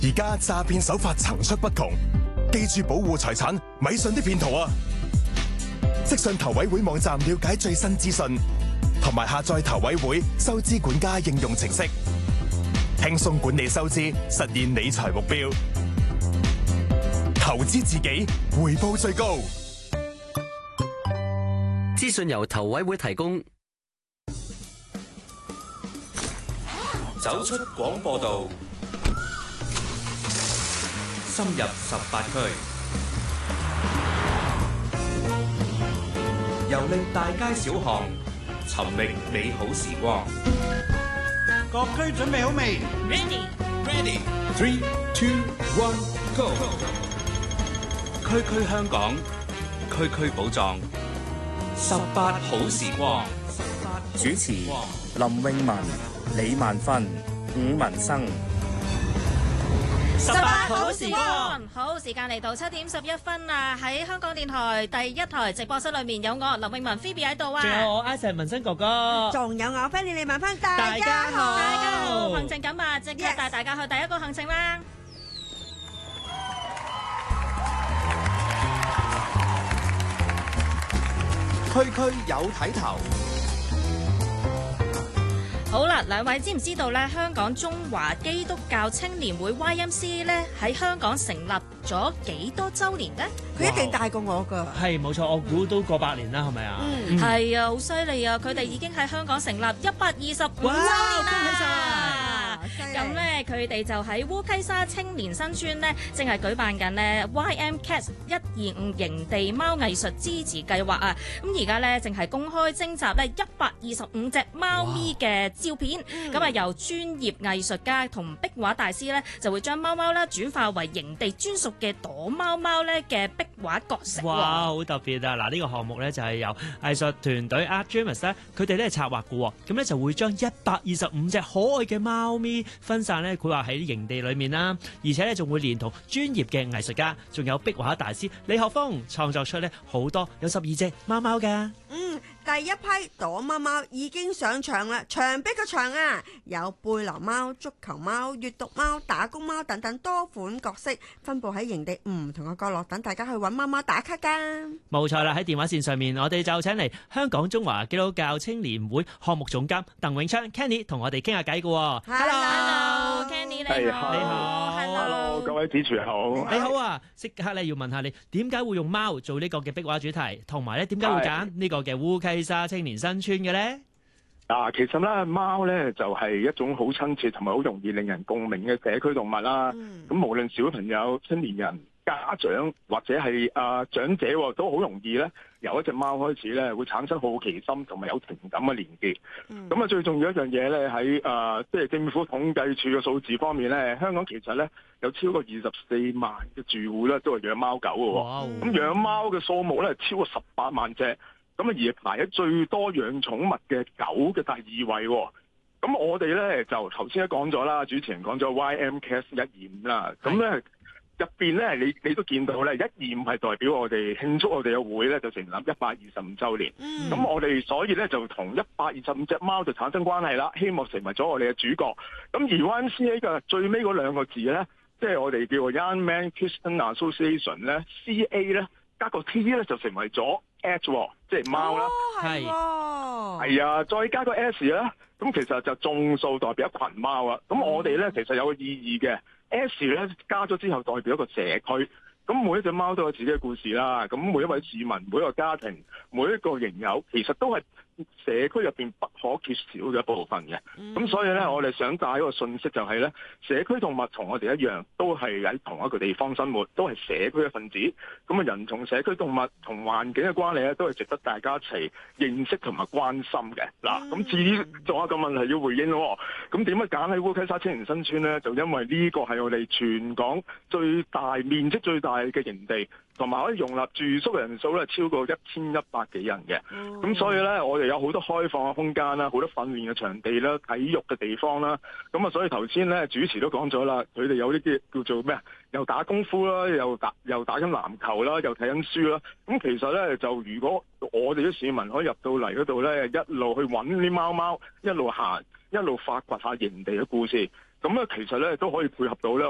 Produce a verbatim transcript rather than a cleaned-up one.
而家詐騙手法層出不窮，記住保護財產，咪信啲騙徒啊！即上投委會網站了解最新資訊，同埋下載投委會收支管家應用程式，輕鬆管理收支，實現理財目標。投資自己，回報最高。 資訊由投委會提供。 走出廣播道，深入十八區，遊歷大街小巷，尋覓美好時光。 各區準備好未 ？Ready, ready. Three, two, one, go. 區區香港，區區寶藏，十八好時光。 主持林詠雯、李萬芬、伍文生。 十八好時光，好時間嚟到七點十一分啦！喺香港電台第一台直播室裏面有我林詠雯 Phoebe 喺度啊， 仲有我 Isaac 文生哥哥， 仲有我 Fanny 李萬芬， 大家好，大家好，行程緊啊！即刻帶大家去第一個行程啦！ 區區有睇頭。 好啦，兩位知唔知道咧？香港中華基督教青年會 Y M C A 咧喺香港成立咗幾多週年呢？ 佢一定大過我㗎。 係冇錯，我估都過百年啦，係咪啊？ 嗯，係啊，好犀利啊！佢哋已經喺香港成立一百二十五週年啦！咁咧，佢哋就喺烏溪沙青年新村咧，正係舉辦緊咧 Y M C A T 一二五營地貓藝術支持計劃啊！咁而家咧，正係公開徵集咧一百二十五隻貓咪嘅照片，咁啊、嗯、由專業藝術家同壁畫大師咧，就會將貓貓咧轉化為營地專屬嘅躲貓貓咧嘅壁畫角色。 哇，好特別啊！嗱，呢個項目咧就係由藝術團隊 Art Dreamers 咧，佢哋咧策劃嘅，咁咧就會將一百二十五隻可愛嘅貓咪分散咧，佢話喺營地裏面啦，而且咧仲會連同專業嘅藝術家，仲有壁畫大師李學峰創作出咧好多有十二隻貓貓㗎。 嗯，第一批躲貓貓已經上場啦，牆壁個牆啊，有背囊貓、足球貓、閱讀貓、打工貓等等多款角色，分佈喺營地唔同嘅角落，等大家去揾貓貓打卡噶。 冇錯啦，喺電話線上面，我哋就請嚟香港中華基督教青年會項目總監鄧永昌 Kenny 同我哋傾下偈嘅。 Hello，Hello，Kenny 你好， 你好 ，Hello， 各位主持好， 你好啊！即刻咧要問下你，點解會用貓做呢個嘅壁畫主題，同埋咧點解會揀呢個嘅烏溪沙青年新村嘅咧？ 嗱，其實咧貓咧就係一種好親切同埋好容易令人共鳴嘅社區動物啦。咁、嗯、無論小朋友、青年人、家長或者係啊、呃、長者，都好容易咧由一隻貓開始咧會產生好奇心同埋有情感嘅連結。咁啊、嗯、最重要一樣嘢咧喺啊即係政府統計處嘅數字方面咧，香港其實咧有超過二十四萬嘅住戶咧都係養貓狗嘅。咁養貓嘅數目咧超過十八萬隻。咁啊，而排喺最多養寵物嘅狗嘅第二位。咁我哋咧就頭先都講咗啦，主持人講咗 Y M C A T 一二五啦。咁咧入邊咧，你你都見到咧，一二五係代表我哋慶祝我哋嘅會咧就成立一百二十五週年。咁、嗯、我哋所以咧就同一百二十五隻貓就產生關係啦，希望成為咗我哋嘅主角。咁而 Y M C A 嘅最尾嗰兩個字咧，即係我哋叫做 Young Man Christian Association 咧 ，C A 咧加個 T 咧就成為咗 H， 即係貓啦， 係係啊，再加個 S 咧，咁其實就眾數代表一群貓啊。咁我哋咧其實有個意義嘅 S 咧加咗之後代表一個社區，咁每一隻貓都有自己嘅故事啦。咁每一位市民、每一個家庭、每一個營友，其實都係社區入邊不可缺少嘅一部分嘅。咁、嗯、所以咧，我哋想帶一個信息就係咧，社區動物同我哋一樣，都係喺同一個地方生活，都係社區嘅分子。咁啊，人同社區動物同環境嘅關係咧，都係值得大家一齊認識同埋關心嘅。嗱、嗯，咁至於仲有一個問題要回應咯。咁點解揀喺烏溪沙青年新村咧？就因為呢個係我哋全港最大面積最大嘅營地，同埋可以容納住宿嘅人數咧超過一千一百幾人嘅。咁、嗯、所以咧，我哋有好多開放嘅空間啦，好多訓練嘅場地啦，體育嘅地方啦。咁啊，所以頭先咧主持都講咗啦，佢哋有呢啲叫做咩啊？又打功夫啦，又打又打緊籃球啦，又睇緊書啦。咁其實咧，就如果我哋啲市民可以入到嚟嗰度咧，一路去揾啲貓貓，一路行，一路發掘下營地嘅故事。咁咧，其實咧都可以配合到咧。